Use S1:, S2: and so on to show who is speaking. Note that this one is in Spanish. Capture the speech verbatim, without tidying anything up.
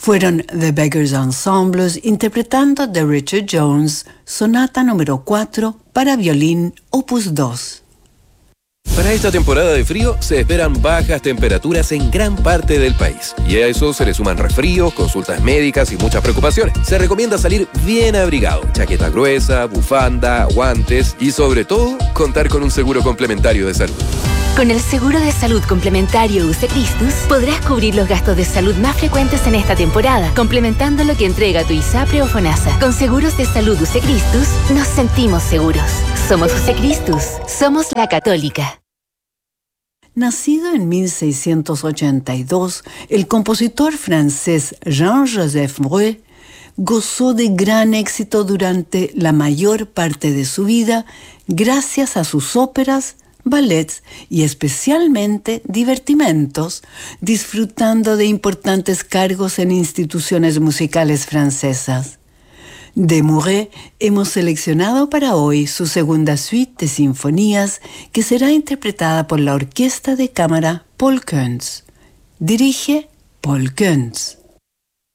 S1: Fueron The Beggars Ensembles interpretando de Richard Jones, Sonata número cuatro para violín, opus dos.
S2: Para esta temporada de frío se esperan bajas temperaturas en gran parte del país. Y a eso se le suman resfríos, consultas médicas y muchas preocupaciones. Se recomienda salir bien abrigado, chaqueta gruesa, bufanda, guantes y sobre todo contar con un seguro complementario de salud.
S3: Con el seguro de salud complementario U C Christus podrás cubrir los gastos de salud más frecuentes en esta temporada, complementando lo que entrega tu ISAPRE o FONASA. Con seguros de salud U C Christus nos sentimos seguros. Somos U C Christus, somos la Católica.
S1: Nacido en mil seiscientos ochenta y dos, el compositor francés Jean-Joseph Breu gozó de gran éxito durante la mayor parte de su vida gracias a sus óperas, ballets y especialmente divertimentos, disfrutando de importantes cargos en instituciones musicales francesas. De Mouret hemos seleccionado para hoy su segunda suite de sinfonías, que será interpretada por la Orquesta de Cámara Paul Kuntz. Dirige Paul Kuntz.